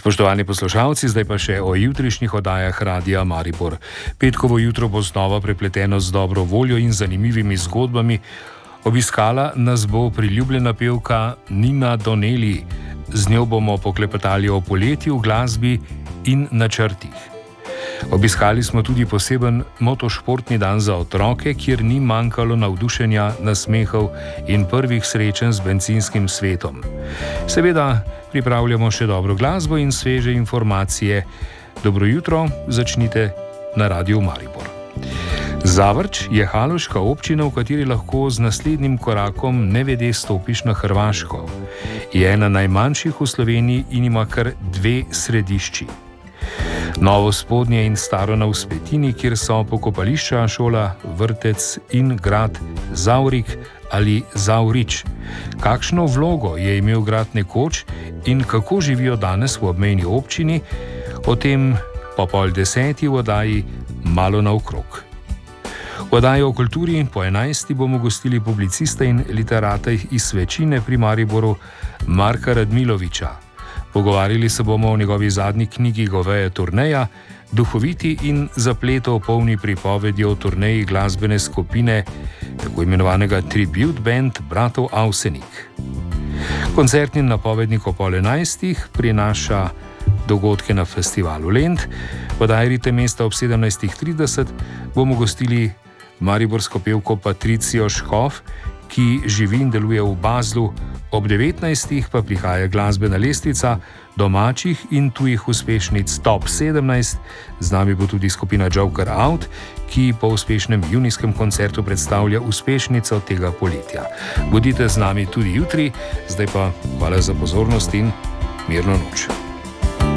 Spoštovani poslušalci, zdaj pa še o jutrišnjih oddajah Radia Maribor. Petkovo jutro bo znova prepleteno z dobro voljo in zanimivimi zgodbami. Obiskala nas bo priljubljena pevka Nina Donnelly. Z njo bomo poklepetali o poletju, glasbi in načrtih. Obiskali smo tudi poseben motošportni dan za otroke, kjer ni manjkalo navdušenja, nasmehov in prvih srečanj z bencinskim svetom. Seveda pripravljamo še dobro glasbo in sveže informacije. Dobro jutro, začnite na Radiu Maribor. Zavrč je haloška občina, v kateri lahko z naslednjim korakom nevede stopiš na Hrvaško. Je ena najmanjših v Sloveniji in ima kar 2 središči. Novo Spodnje in Staro na Uspetini, kjer so pokopališča, šola, vrtec in grad Zavrik ali Zavrič. Kakšno vlogo je imel grad nekoč in kako živijo danes v obmejni občini, o tem po 9:30 v oddaji Malo naokrog. V oddaji o kulturi po 11. bomo gostili publicista in literata iz Svečine pri Mariboru Marka Radmiloviča. Pogovarjali se bomo o njegovi zadnji knjigi Goveja turneja, duhoviti in zapletov polni pripovedi o turneji glasbene skupine, tako imenovanega Tribute Band bratov Avsenik. Koncertni napovednik o 10:30 prinaša dogodke na festivalu Lent. V oddaji Ritem mesta ob 17:30 bomo gostili mariborsko pevko Patricijo Škof, ki živi in deluje v Baslu. Ob 19. pa prihaja glasbena lestvica domačih in tujih uspešnic Top 17. Z nami bo tudi skupina Joker Out, ki po uspešnem junijskem koncertu predstavlja uspešnico tega poletja. Bodite z nami tudi jutri, zdaj pa hvala za pozornost in mirno noč.